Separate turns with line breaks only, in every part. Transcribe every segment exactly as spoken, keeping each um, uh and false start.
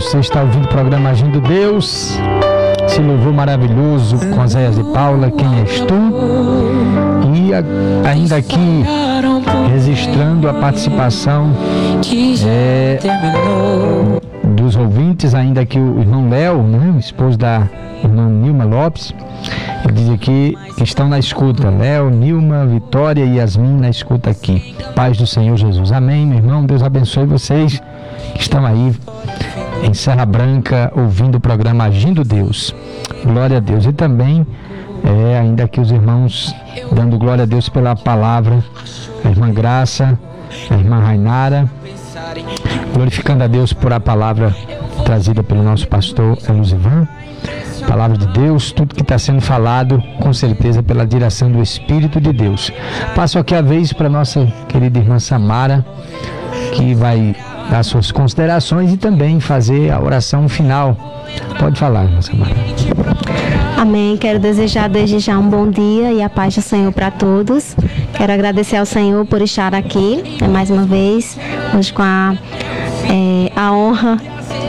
Você está ouvindo o programa Agindo Deus, esse louvor maravilhoso com Oséias de Paula, Quem És Tu? E a, ainda aqui registrando a participação é, dos ouvintes, ainda aqui o irmão Léo, né, o esposo da irmã Nilma Lopes, ele diz aqui que estão na escuta. Léo, Nilma, Vitória e Yasmin na escuta aqui. Paz do Senhor Jesus. Amém, meu irmão. Deus abençoe vocês que estão aí em Serra Branca ouvindo o programa Agindo Deus. Glória a Deus. E também é, ainda aqui os irmãos dando glória a Deus pela palavra. A irmã Graça, a irmã Rainara, glorificando a Deus por a palavra trazida pelo nosso pastor Elusivan. Palavra de Deus, tudo que está sendo falado, com certeza pela direção do Espírito de Deus. Passo aqui a vez para nossa querida irmã Samara, que vai dar suas considerações e também fazer a oração final. Pode falar, irmã Samara.
Amém. Quero desejar desde já um bom dia e a paz do Senhor para todos. Quero agradecer ao Senhor por estar aqui, né, mais uma vez, hoje com a, é, a honra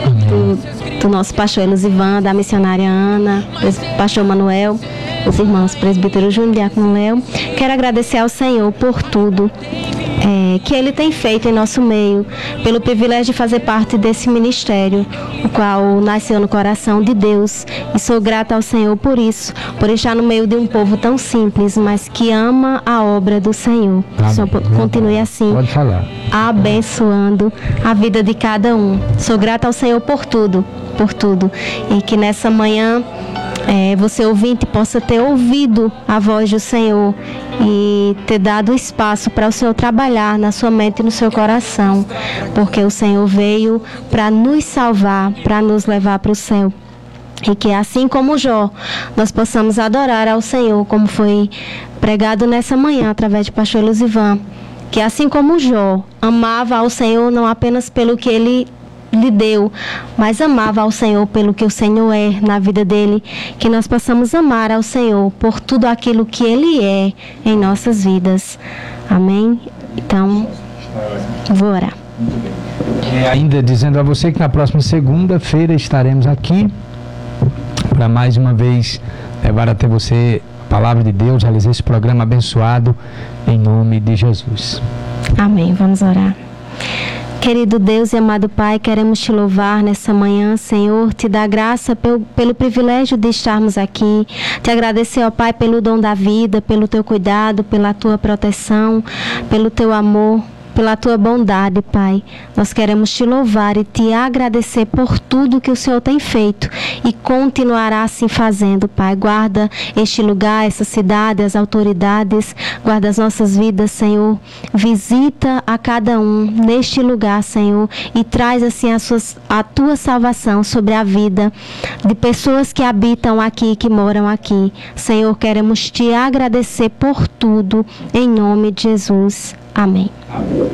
do do nosso pastor Elusivan, da missionária Ana, do pastor Manuel, os irmãos presbítero Júnior e Diácono Léo. Quero agradecer ao Senhor por tudo é, que Ele tem feito em nosso meio, pelo privilégio de fazer parte desse ministério, o qual nasceu no coração de Deus. E sou grata ao Senhor por isso, por estar no meio de um povo tão simples, mas que ama a obra do Senhor.
Amém.
Só continue assim,
Pode falar.
Abençoando a vida de cada um. Sou grata ao Senhor por tudo, por tudo. E que nessa manhã é, você ouvinte possa ter ouvido a voz do Senhor e ter dado espaço para o Senhor trabalhar na sua mente e no seu coração, porque o Senhor veio para nos salvar, para nos levar para o céu. E que assim como Jó, nós possamos adorar ao Senhor, como foi pregado nessa manhã através de pastor Elusivan, que assim como Jó amava ao Senhor não apenas pelo que ele lhe deu, mas amava ao Senhor pelo que o Senhor é na vida dele, que nós possamos amar ao Senhor por tudo aquilo que Ele é em nossas vidas. Amém? Então, vou orar.
É, ainda dizendo a você que na próxima segunda-feira estaremos aqui para mais uma vez levar até você a palavra de Deus, realizar esse programa abençoado em nome de Jesus.
Amém. Vamos orar. Querido Deus e amado Pai, queremos Te louvar nessa manhã, Senhor, Te dar graça pelo, pelo privilégio de estarmos aqui, Te agradecer, ó Pai, pelo dom da vida, pelo Teu cuidado, pela Tua proteção, pelo Teu amor, pela Tua bondade, Pai. Nós queremos Te louvar e Te agradecer por tudo que o Senhor tem feito e continuará assim fazendo, Pai. Guarda este lugar, essa cidade, as autoridades, guarda as nossas vidas, Senhor. Visita a cada um neste lugar, Senhor, e traz assim a, suas, a Tua salvação sobre a vida de pessoas que habitam aqui, que moram aqui. Senhor, queremos Te agradecer por tudo, em nome de Jesus. Amém.
Amém.